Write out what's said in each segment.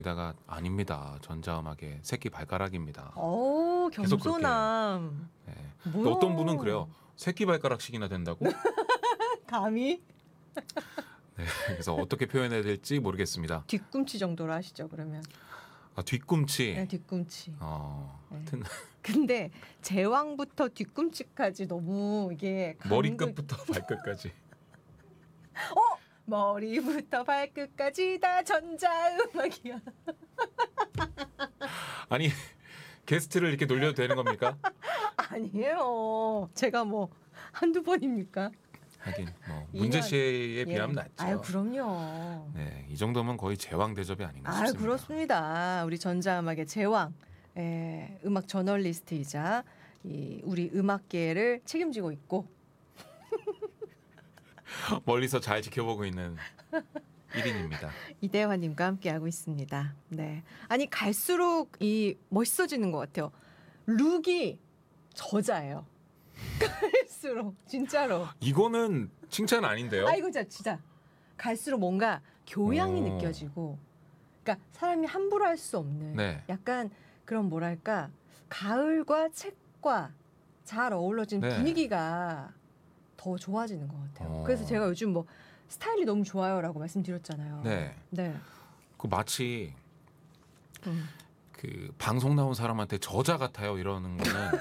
다가 아닙니다. 전자음악의 새끼 발가락입니다. 오, 계속 그렇게. 겸손함. 네. 뭐야? 또 어떤 분은 그래요. 새끼 발가락씩이나 된다고? 감히 네. 그래서 어떻게 표현해야 될지 모르겠습니다. 뒤꿈치 정도로 하시죠, 그러면. 아, 뒤꿈치. 네, 뒤꿈치. 하여튼 근데 제왕부터 뒤꿈치까지 너무 이게 머리끝부터 발끝까지. 머리부터 발끝까지 다 전자음악이야. 아니 게스트를 이렇게 놀려도 되는 겁니까? 아니에요. 제가 뭐 한두 번입니까? 하긴 뭐 문재 씨에 비하면 낫죠. 아유, 그럼요. 네, 이 정도면 거의 제왕 대접이 아닌가 아유, 싶습니다. 그렇습니다. 우리 전자음악의 제왕, 음악 저널리스트이자 우리 음악계를 책임지고 있고 멀리서 잘 지켜보고 있는 1인입니다. 이대화님과 함께하고 있습니다. 네, 아니 갈수록 이 멋있어지는 것 같아요. 룩이 저자예요. 갈수록 진짜로. 이거는 칭찬 아닌데요? 아이고 진짜 갈수록 뭔가 교양이 오. 느껴지고, 그러니까 사람이 함부로 할 수 없는 네. 약간 그런 뭐랄까 가을과 책과 잘 어우러진 네. 분위기가 더 좋아지는 것 같아요. 그래서 제가 요즘 뭐 스타일이 너무 좋아요라고 말씀드렸잖아요. 네. 네. 그 마치 음. 그 방송 나온 사람한테 저자 같아요 이러는 거는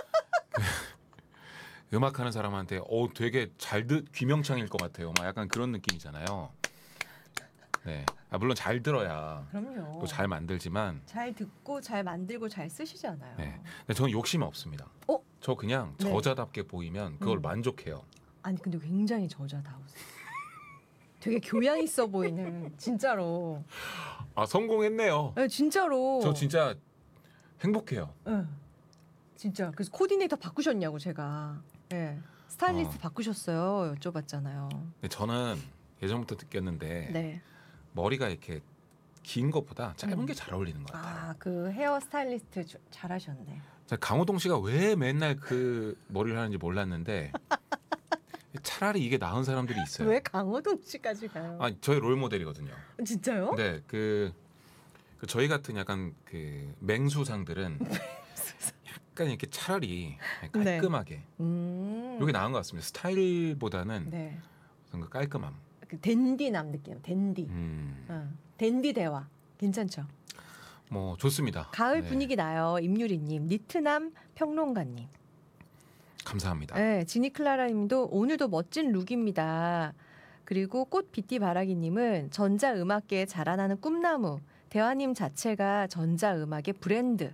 그 음악하는 사람한테 되게 귀명창일 것 같아요. 막 약간 그런 느낌이잖아요. 네. 물론 잘 들어야 그럼요. 또 잘 만들지만 잘 듣고 잘 만들고 잘 쓰시잖아요. 네. 근데 저는 욕심이 없습니다. 저 그냥 네. 저자답게 보이면 그걸 만족해요. 아니 근데 굉장히 저자다우세요. 되게 교양 있어 보이는, 진짜로. 아, 성공했네요. 네, 진짜로. 저 진짜 행복해요. 네. 진짜. 그래서 코디네이터 바꾸셨냐고 제가. 네. 스타일리스트 바꾸셨어요. 여쭤봤잖아요. 근데 저는 예전부터 느꼈는데 네. 머리가 이렇게 긴 것보다 짧은 게 잘 어울리는 것 같아요. 그 헤어 스타일리스트 잘하셨네. 강호동 씨가 왜 맨날 그 머리를 하는지 몰랐는데 차라리 이게 나은 사람들이 있어요. 왜 강호동 씨까지 가요? 저희 롤 모델이거든요. 진짜요? 네, 그 저희 같은 약간 그 맹수상들은 약간 이렇게 차라리 깔끔하게 이게 나은 것 같습니다. 스타일보다는 네. 어떤 그 깔끔함. 그 댄디남 느낌. 댄디. 댄디 대화. 괜찮죠? 뭐 좋습니다. 가을 네, 분위기 나요. 임유리님, 니트남 평론가님. 감사합니다. 네, 지니클라라님도 오늘도 멋진 룩입니다. 그리고 꽃 비띠 바라기님은 전자 음악계에 자라나는 꿈나무. 대화님 자체가 전자 음악의 브랜드.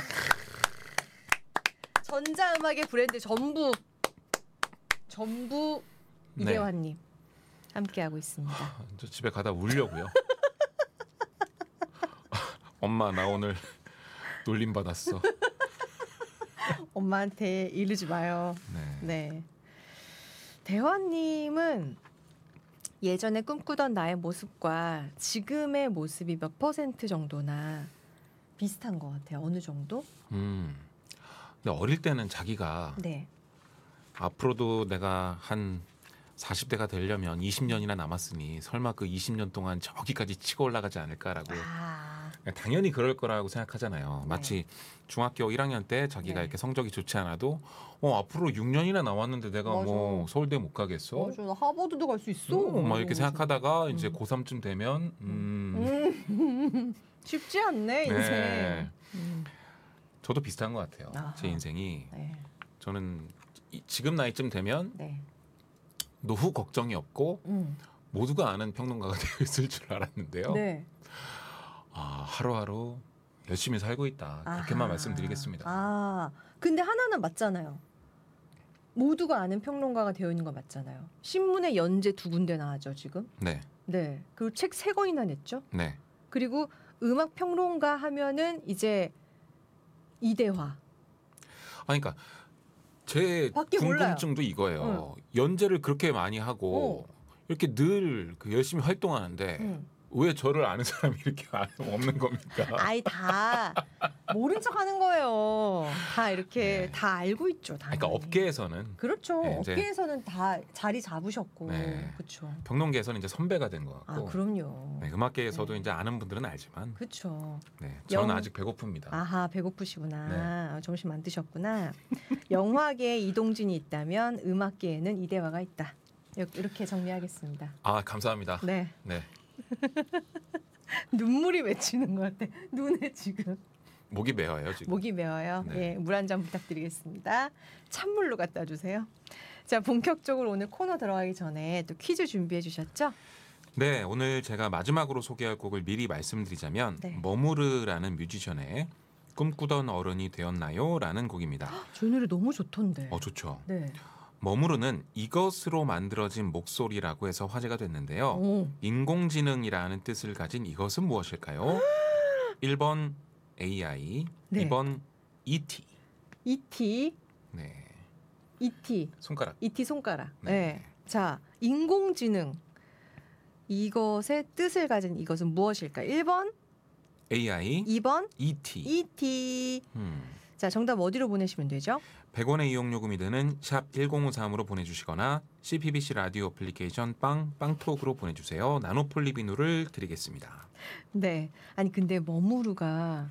전자 음악의 브랜드 전부 네. 이대화님 함께하고 있습니다. 저 집에 가다 울려고요. 엄마 나 오늘 놀림 받았어. 엄마한테 이르지 마요. 네. 네. 대화님은 예전에 꿈꾸던 나의 모습과 지금의 모습이 몇 % 정도나 비슷한 것 같아요. 어느 정도? 근데 어릴 때는 자기가 네. 앞으로도 내가 한 40대가 되려면 20년이나 남았으니 설마 그 20년 동안 저기까지 치고 올라가지 않을까라고 당연히 그럴 거라고 생각하잖아요. 마치 중학교 1학년 때 자기가 네. 이렇게 성적이 좋지 않아도 앞으로 6년이나 남았는데 내가 맞아. 뭐 서울대 못 가겠어? 맞아, 나 하버드도 갈 수 있어. 막 이렇게 생각하다가 이제 고3쯤 되면 쉽지 않네 인생. 네. 저도 비슷한 것 같아요. 아하. 제 인생이 네. 저는 지금 나이쯤 되면 네. 노후 걱정이 없고 모두가 아는 평론가가 되어 있을 줄 알았는데요. 네. 하루하루 열심히 살고 있다. 그렇게만 말씀드리겠습니다. 근데 하나는 맞잖아요. 모두가 아는 평론가가 되어 있는 거 맞잖아요. 신문에 연재 2군데 나왔죠 지금. 네, 네. 그리고 책 3권이나 냈죠. 네. 그리고 음악 평론가 하면은 이제 이대화. 그러니까 제 밖에 궁금증도 이거예요. 연재를 그렇게 많이 하고 이렇게 늘 그 열심히 활동하는데 왜 저를 아는 사람이 이렇게 없는 겁니까? 아이 다 모른 척하는 거예요. 다 이렇게 네. 다 알고 있죠. 당연히. 그러니까 업계에서는 그렇죠. 네, 이제 업계에서는 다 자리 잡으셨고 네. 그렇죠. 평론계에서는 이제 선배가 된 것 아 같고 그럼요. 네, 음악계에서도 네. 이제 아는 분들은 알지만 그렇죠. 네, 저는 영- 아직 배고픕니다. 아하 배고프시구나. 네. 점심 안 드셨구나. 영화계에 이동진이 있다면 음악계에는 이대화가 있다. 이렇게 정리하겠습니다. 아 감사합니다. 네. 네. 눈물이 맺히는 것 같아. 눈에 지금 목이 메어요 지금. 목이 메어요. 네. 예, 물 한 잔 부탁드리겠습니다. 찬물로 갖다 주세요. 자, 본격적으로 오늘 코너 들어가기 전에 또 퀴즈 준비해 주셨죠? 네, 오늘 제가 마지막으로 소개할 곡을 미리 말씀드리자면 네. 머무르라는 뮤지션의 꿈꾸던 어른이 되었나요라는 곡입니다. 저 노래 너무 좋던데. 좋죠. 네. 머무르는 이것으로 만들어진 목소리라고 해서 화제가 됐는데요. 오. 인공지능이라는 뜻을 가진 이것은 무엇일까요? 1번 AI, 네. 2번 ET. E.T. 네, E.T. 손가락. E.T. 손가락. 네. 네. 자, 인공지능. 이것의 뜻을 가진 이것은 무엇일까? 1번, AI, 2번, ET. E.T. 음. 자, 정답 어디로 보내시면 되죠? 100원의 이용요금이 드는 샵 1053으로 보내주시거나 CPBC 라디오 애플리케이션 빵톡으로 보내주세요. 나노폴리비누를 드리겠습니다. 네. 아니 근데 머무르가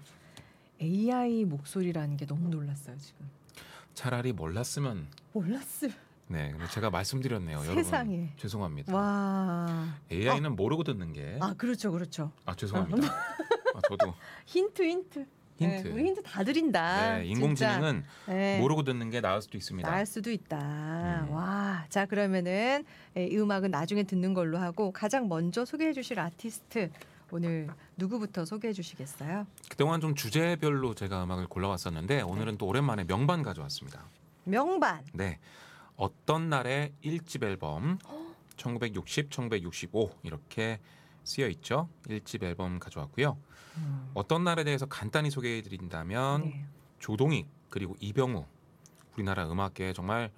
AI 목소리라는 게 너무 놀랐어요 지금. 차라리 몰랐으면 몰랐을. 네, 근데 제가 말씀드렸네요. 세상에. 여러분 죄송합니다. 와. AI는 모르고 듣는 게 그렇죠, 그렇죠. 죄송합니다. 저도 힌트. 힌트. 네, 우리 힌트 다 드린다. 네, 인공지능은 진짜. 네. 모르고 듣는 게 나을 수도 있습니다. 나을 수도 있다. 음. 와. 자 그러면은 이 음악은 나중에 듣는 걸로 하고 가장 먼저 소개해 주실 아티스트 오늘 누구부터 소개해 주시겠어요? 그동안 좀 주제별로 제가 음악을 골라왔었는데 오늘은 또 오랜만에 명반 가져왔습니다. 명반. 네, 어떤 날의 1집 앨범 1960, 1965 이렇게 쓰여 있죠. 1집 앨범 가져왔고요. 어떤 날에 대해서 간단히 소개해 드린다면 네. 조동익 그리고 이병우 우리나라 음악계의 정말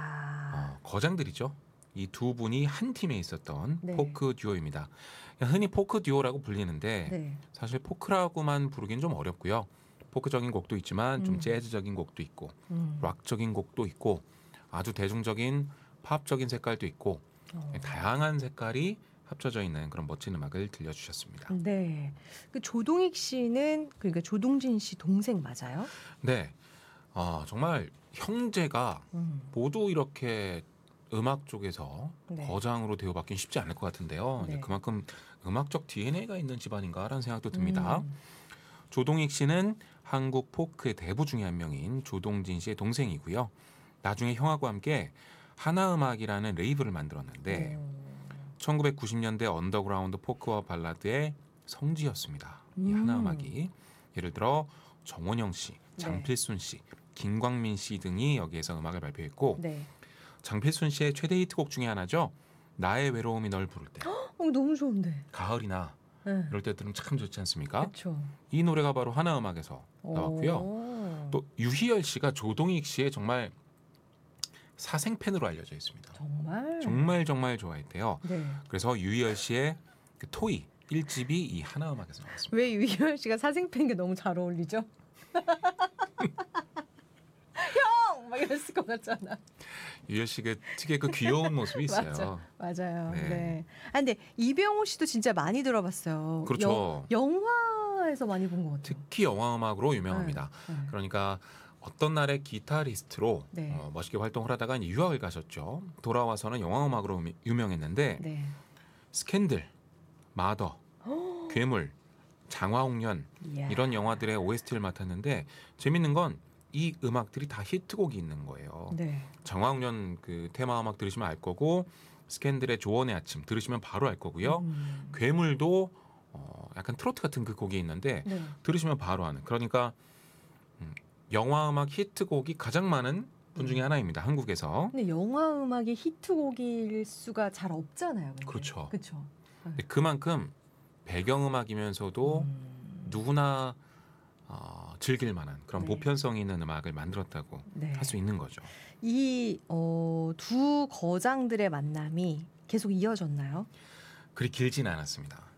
야. 거장들이죠. 이 두 분이 한 팀에 있었던 네. 포크 듀오입니다. 흔히 포크 듀오라고 불리는데 네. 사실 포크라고만 부르긴 좀 어렵고요. 포크적인 곡도 있지만 좀 음. 재즈적인 곡도 있고 음. 락적인 곡도 있고 아주 대중적인 팝적인 색깔도 있고 다양한 색깔이 합쳐져 있는 그런 멋진 음악을 들려주셨습니다. 네. 그 조동익 씨는 그러니까 조동진 씨 동생 맞아요? 네, 정말 형제가 모두 이렇게 음악 쪽에서 네. 거장으로 대우받기는 쉽지 않을 것 같은데요. 네. 그만큼 음악적 DNA가 있는 집안인가라는 생각도 듭니다. 음. 조동익 씨는 한국 포크의 대부 중에 한 명인 조동진 씨의 동생이고요. 나중에 형하고 함께 하나음악이라는 레이블을 만들었는데 1990년대 언더그라운드 포크와 발라드의 성지였습니다. 이 하나음악이 예를 들어 정원영 씨, 장필순 씨, 김광민 씨 등이 여기에서 음악을 발표했고 네. 장필순 씨의 최대 히트곡 중에 하나죠. 나의 외로움이 널 부를 때. 너무 좋은데. 가을이나 네. 이럴 때 들으면 참 좋지 않습니까? 그렇죠. 이 노래가 바로 하나음악에서 나왔고요. 또 유희열 씨가 조동익 씨의 정말 사생 팬으로 알려져 있습니다. 정말. 정말 좋아했대요. 네. 그래서 유희열 씨의 그 토이 1집이 이 하나음악에서 나왔습니다. 왜 유희열 씨가 사생팬 게 너무 잘 어울리죠? 형! 막 이랬을 것 같잖아. 유희열 씨가 특유의 그 귀여운 모습이 있어요. 맞아요. 네. 네. 근데 이병호 씨도 진짜 많이 들어봤어요. 그렇죠. 영화에서 많이 본 것 같아요. 특히 영화 음악으로 유명합니다. 네. 그러니까 어떤 날의 기타리스트로 네. 멋있게 활동을 하다가 이제 유학을 가셨죠. 돌아와서는 영화 음악으로 유명했는데 네. 스캔들, 마더, 괴물, 장화홍련 이야. 이런 영화들의 OST를 맡았는데 재밌는 건 이 음악들이 다 히트곡이 있는 거예요. 네. 장화홍련 그 테마 음악 들으시면 알 거고 스캔들의 조언의 아침 들으시면 바로 알 거고요. 괴물도 약간 트로트 같은 그 곡이 있는데 네. 들으시면 바로 아는. 그러니까 영화 음악 히트곡이 가장 많은 분 중에 하나입니다. 한국에서. 근데 영화 음악이 히트곡일 수가 잘 없잖아요. 근데. 그렇죠. 그렇죠. 근데 그만큼 배경음악이면서도 누구나 즐길 만한 그런 네. 보편성 있는 음악을 만들었다고 네. 할 수 있는 거죠. 이 두 거장들의 만남이 계속 이어졌나요? 그리 길진 않았습니다.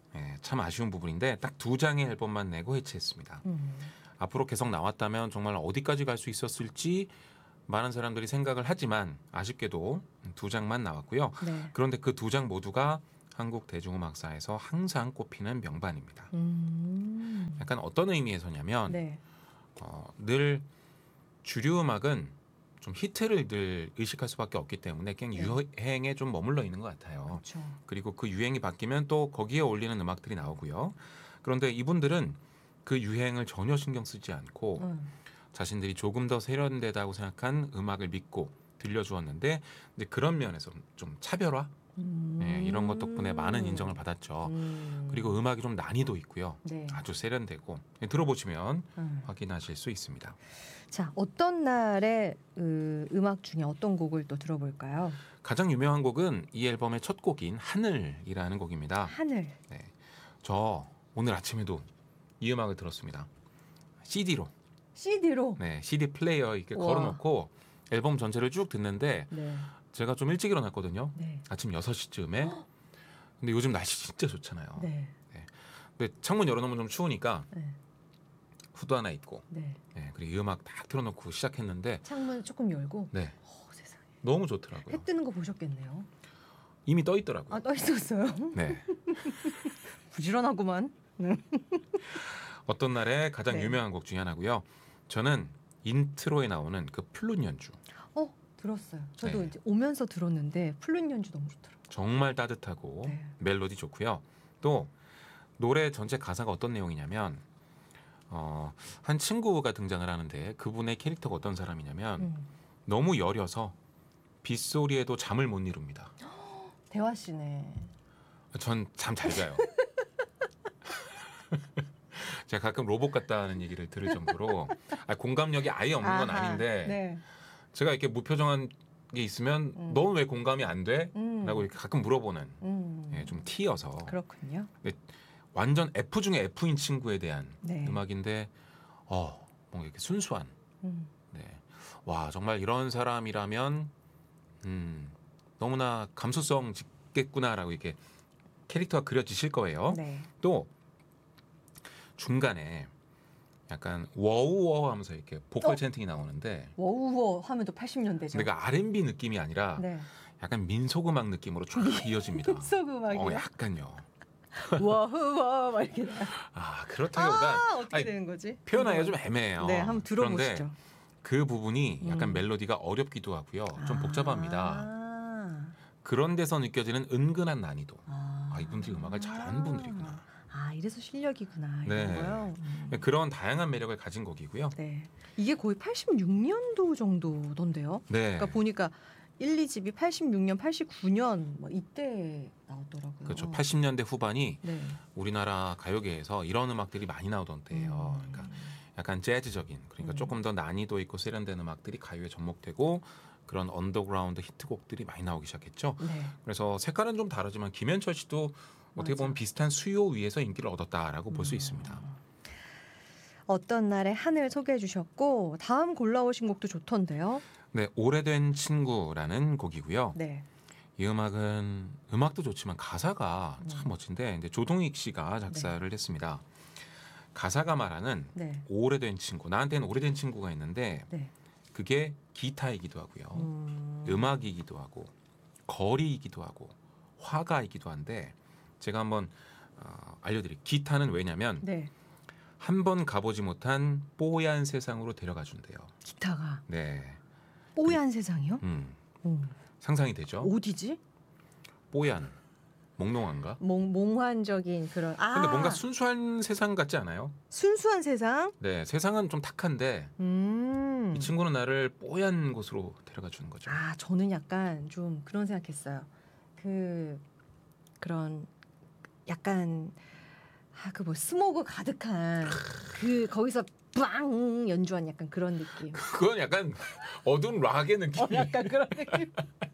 예, 참 아쉬운 부분인데 딱 2장의 앨범만 내고 해체했습니다. 앞으로 계속 나왔다면 정말 어디까지 갈 수 있었을지 많은 사람들이 생각을 하지만 아쉽게도 2장만 나왔고요. 네. 그런데 그 2장 모두가 한국 대중음악사에서 항상 꼽히는 명반입니다. 약간 어떤 의미에서냐면 네. 늘 주류 음악은 좀 히트를 늘 의식할 수밖에 없기 때문에 그냥 유행에 좀 머물러 있는 것 같아요. 그렇죠. 그리고 그 유행이 바뀌면 또 거기에 어울리는 음악들이 나오고요. 그런데 이분들은 그 유행을 전혀 신경 쓰지 않고 자신들이 조금 더 세련되다고 생각한 음악을 믿고 들려주었는데 근데 그런 면에서 좀 차별화 네, 이런 것 덕분에 많은 인정을 받았죠. 그리고 음악이 좀 난이도 있고요. 네. 아주 세련되고 들어보시면 확인하실 수 있습니다. 자, 어떤 날의 음악 중에 어떤 곡을 또 들어볼까요? 가장 유명한 곡은 이 앨범의 첫 곡인 하늘이라는 곡입니다. 하늘. 네, 저 오늘 아침에도 이 음악을 들었습니다. CD로. CD로. 네, CD 플레이어 이렇게 우와. 걸어놓고 앨범 전체를 쭉 듣는데 네. 제가 좀 일찍 일어났거든요. 네. 아침 6시쯤에. 근데 요즘 날씨 진짜 좋잖아요. 네. 근데 창문 열어놓으면 좀 추우니까 네. 후드 하나 입고 네. 네, 그리고 이 음악 딱 틀어놓고 시작했는데 창문 조금 열고. 네, 세상에. 너무 좋더라고요. 해 뜨는 거 보셨겠네요. 이미 떠 있더라고요. 아, 떠 있었어요. 네. 부지런하구만. 어떤 날에 가장 네. 유명한 곡 중에 하나고요. 저는 인트로에 나오는 그 플룻 연주 들었어요. 저도 네. 이제 오면서 들었는데 플룻 연주 너무 좋더라고요. 정말 따뜻하고 네. 멜로디 좋고요. 또 노래 전체 가사가 어떤 내용이냐면 한 친구가 등장을 하는데 그분의 캐릭터가 어떤 사람이냐면 너무 여려서 빗소리에도 잠을 못 이룹니다. 대화 씨네. 전 잠 잘 자요. 제가 가끔 로봇 같다는 얘기를 들을 정도로 공감력이 아예 없는 건 아하, 아닌데 네. 제가 이렇게 무표정한 게 있으면 너는 왜 공감이 안 돼? 라고 이렇게 가끔 물어보는 예, 좀 T여서 그렇군요. 완전 F 중에 F인 친구에 대한 네. 음악인데 뭔가 이렇게 순수한 네. 와 정말 이런 사람이라면 너무나 감수성 짙겠구나라고 이렇게 캐릭터가 그려지실 거예요. 네. 또 중간에 약간 워우워 하면서 이렇게 보컬 챈팅이 나오는데 워우워 하면 또 80년대죠. 내가 R&B 느낌이 아니라 네. 약간 민속음악 느낌으로 쫙 이어집니다. 속음악이요. 약간요. 워우워 막 이렇게. 그렇다기보다 어떻게 아니, 되는 거지? 표현하기가 좀 애매해요. 네, 한번 들어보시죠. 그런데 그 부분이 약간 멜로디가 어렵기도 하고요. 좀 복잡합니다. 그런 데서 느껴지는 은근한 난이도. 이분들이 음악을 잘하는 분들이구나. 이래서 실력이구나. 네. 이런 거요. 그런 다양한 매력을 가진 곡이고요. 네. 이게 거의 86년도 정도던데요. 네. 그러니까 보니까 1, 2집이 86년, 89년 뭐 이때 나오더라고요. 그렇죠. 80년대 후반이 네. 우리나라 가요계에서 이런 음악들이 많이 나오던 때예요. 그러니까 약간 재즈적인, 그러니까 조금 더 난이도 있고 세련된 음악들이 가요에 접목되고 그런 언더그라운드 히트곡들이 많이 나오기 시작했죠. 네. 그래서 색깔은 좀 다르지만 김현철 씨도 어떻게 보면 비슷한 수요 위에서 인기를 얻었다라고 볼 수 있습니다. 어떤 날의 하늘 소개해 주셨고 다음 골라오신 곡도 좋던데요. 네, 오래된 친구라는 곡이고요. 네. 이 음악은 음악도 좋지만 가사가 참 멋진데 이제 조동익 씨가 작사를 했습니다. 가사가 말하는 네. 오래된 친구, 나한테는 오래된 친구가 있는데 네. 그게 기타이기도 하고요. 음악이기도 하고 거리이기도 하고 화가이기도 한데 제가 한번 알려드릴게요. 기타는 왜냐면 네. 한 번 가보지 못한 뽀얀 세상으로 데려가 준대요. 기타가 네, 뽀얀 세상이요? 상상이 되죠? 어디지? 뽀얀, 몽롱한가? 몽환적인 그런. 근데 뭔가 순수한 세상 같지 않아요? 순수한 세상? 네, 세상은 좀 탁한데 이 친구는 나를 뽀얀 곳으로 데려가 주는 거죠. 저는 약간 좀 그런 생각했어요. 그런 약간 그 뭐 스모그 가득한 거기서 빵 연주한 약간 그런 느낌. 그건 약간 어두운 락의 느낌. 약간 그런 느낌.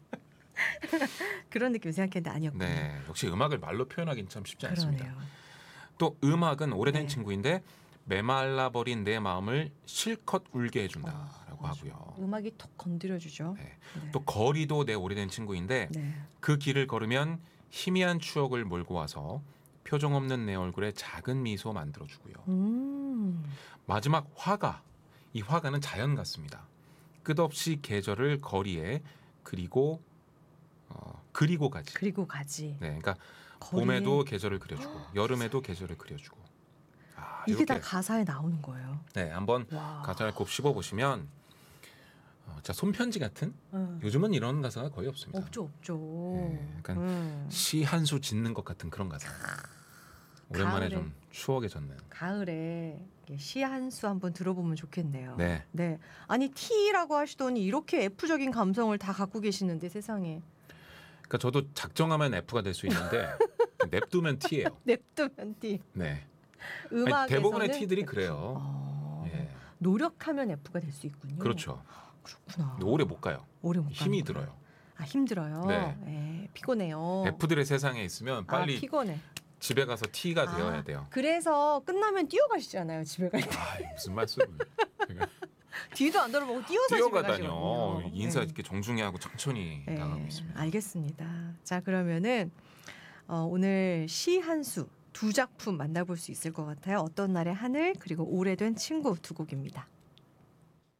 그런 느낌 생각했는데 아니었군요. 네, 역시 음악을 말로 표현하기는 참 쉽지 않습니다. 그러네요. 또 음악은 오래된 네. 친구인데 메말라버린 내 마음을 실컷 울게 해준다라고 하고요. 음악이 톡 건드려주죠. 네. 네. 또 거리도 내 오래된 친구인데 네. 그 길을 걸으면 희미한 추억을 몰고 와서 표정 없는 내 얼굴에 작은 미소 만들어주고요. 음. 마지막 화가, 이 화가는 자연 같습니다. 끝없이 계절을 거리에 그리고 가지. 그리고 가지. 네, 그러니까 거리에. 봄에도 계절을 그려주고 여름에도 계절을 그려주고. 이게 다 이렇게. 가사에 나오는 거예요. 네, 한번 와. 가사를 곱 씹어 보시면 자 손편지 같은 요즘은 이런 가사가 거의 없습니다. 없죠. 네, 약간 시 한 수 짓는 것 같은 그런 가사. 오랜만에 가을에. 좀 추억에 젖는. 가을에 시 한 수 한번 들어보면 좋겠네요. 네. 네. 아니 T라고 하시더니 이렇게 F적인 감성을 다 갖고 계시는데 세상에. 그러니까 저도 작정하면 F가 될 수 있는데 냅두면 T예요. 냅두면 T. 네. 음악에서는 아니, 대부분의 T들이 F. 그래요. 예. 노력하면 F가 될 수 있군요. 그렇죠. 그렇구나. 근데 오래 못 가요. 오래 못 힘이 가는구나. 들어요. 아 힘들어요. 네. 네, 피곤해요. F들의 세상에 있으면 빨리 피곤해. 집에 가서 T가 되어야 돼요. 그래서 끝나면 뛰어가시잖아요. 집에 갈 때. 무슨 말씀을? 제가 뒤도 안 돌아보고 뛰어서 집에 가시거든요. 뛰어가다뇨. 인사 네. 이렇게 정중히 하고 천천히 네, 나가고 있습니다. 알겠습니다. 자 그러면은 오늘 시 한 수 두 작품 만나볼 수 있을 것 같아요. 어떤 날의 하늘 그리고 오래된 친구 두 곡입니다.